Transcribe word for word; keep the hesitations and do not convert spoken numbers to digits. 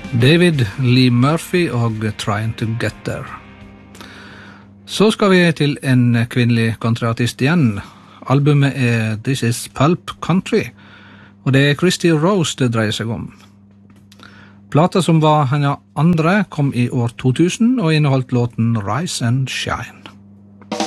David Lee Murphy og Trying to Get There. Så skal vi til en kvinnelig countryartist igjen. Albumet er This is Pulp Country, og det er Christy Rose det dreier seg om. Plata som var hennes andre kom i år to tusen og inneholdt låten Rise and Shine.